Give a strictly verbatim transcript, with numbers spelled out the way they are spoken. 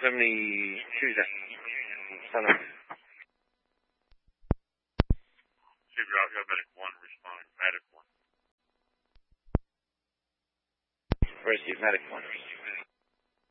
seventy, who's that? Son of... Super, I'll go medic one, responding medic one. Where's the medic one?